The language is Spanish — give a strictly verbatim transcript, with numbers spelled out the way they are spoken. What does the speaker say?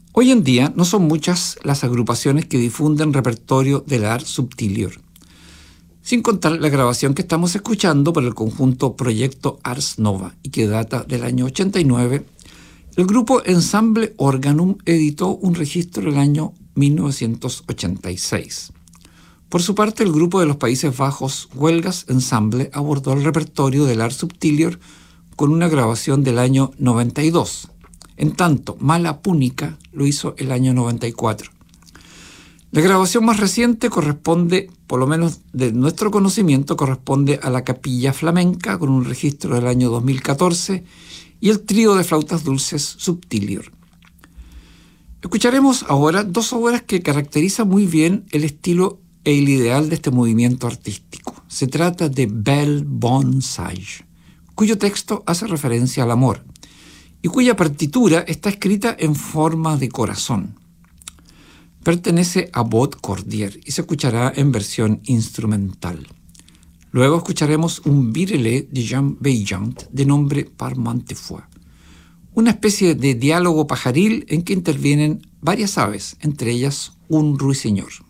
Hoy en día no son muchas las agrupaciones que difunden repertorio del Ars Subtilior, sin contar la grabación que estamos escuchando por el conjunto Proyecto Ars Nova y que data del año ochenta y nueve. El grupo Ensemble Organum editó un registro en el año mil novecientos ochenta y seis. Por su parte, el grupo de los Países Bajos Huelgas Ensemble abordó el repertorio del Ars Subtilior con una grabación del año noventa y dos. En tanto, Mala Púnica lo hizo el año noventa y cuatro. La grabación más reciente corresponde, por lo menos de nuestro conocimiento, corresponde a la Capilla Flamenca con un registro del año dos mil catorce y el trío de flautas dulces Subtilior. Escucharemos ahora dos obras que caracterizan muy bien el estilo e el ideal de este movimiento artístico. Se trata de Belle Bon Sage, cuyo texto hace referencia al amor y cuya partitura está escrita en forma de corazón. Pertenece a Bot Cordier y se escuchará en versión instrumental. Luego escucharemos un virelais de Jean Valjean de nombre Parmentifoy, una especie de diálogo pajaril en que intervienen varias aves, entre ellas un ruiseñor.